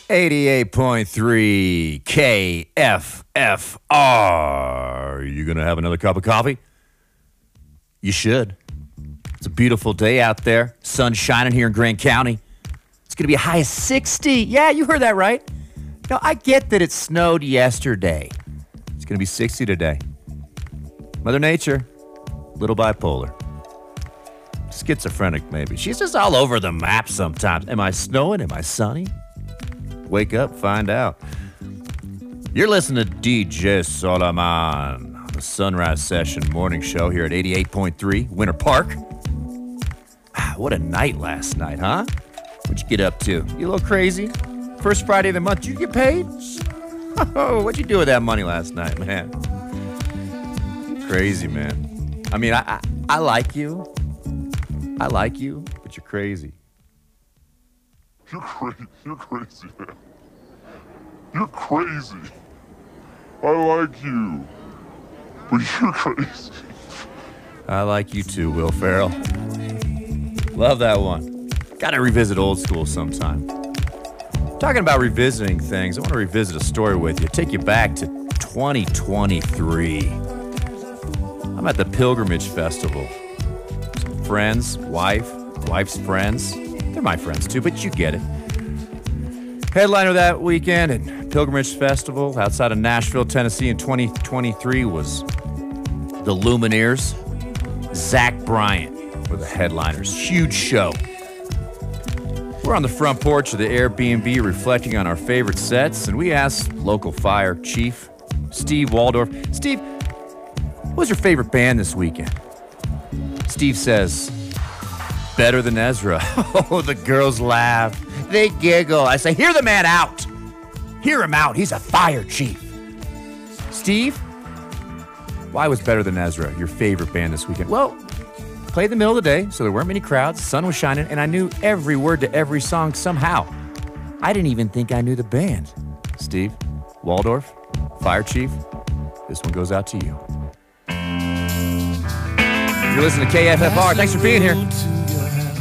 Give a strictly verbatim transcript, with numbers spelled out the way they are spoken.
eighty-eight point three K F F R. You going to have another cup of coffee? You should. It's a beautiful day out there. Sun shining here in Grand County. It's going to be a high of sixty. Yeah, you heard that right. Now, I get that it snowed yesterday. It's going to be sixty today. Mother Nature, little bipolar. Schizophrenic, maybe. She's just all over the map sometimes. Am I snowing? Am I sunny? Wake up, find out. You're listening to D J Solomon on the Sunrise Session morning show here at eighty-eight point three Winter Park. Ah, what a night last night, huh? What'd you get up to? You a little crazy? First Friday of the month, did you get paid? Oh, what'd you do with that money last night, man? Crazy, man. I mean, I, I, I like you. I like you, but you're crazy. You're crazy. You're crazy, man. You're crazy. I like you, but you're crazy. I like you too, Will Ferrell. Love that one. Gotta revisit old school sometime. Talking about revisiting things, I want to revisit a story with you. Take you back to twenty twenty-three. I'm at the Pilgrimage Festival. Some friends, wife, wife's friends. They're my friends too, but you get it. Headliner that weekend at Pilgrimage Festival outside of Nashville, Tennessee in twenty twenty-three was the Lumineers. Zach Bryan were the headliners. Huge show. We're on the front porch of the Airbnb reflecting on our favorite sets, and we asked local fire chief Steve Waldorf, Steve, what was your favorite band this weekend? Steve says, Better Than Ezra. Oh, the girls laugh. They giggle. I say, hear the man out. Hear him out. He's a fire chief. Steve, why was Better Than Ezra your favorite band this weekend? Well, played in the middle of the day, so there weren't many crowds. Sun was shining, and I knew every word to every song somehow. I didn't even think I knew the band. Steve, Waldorf, fire chief, this one goes out to you. You're listening to K F F R. Thanks for being here.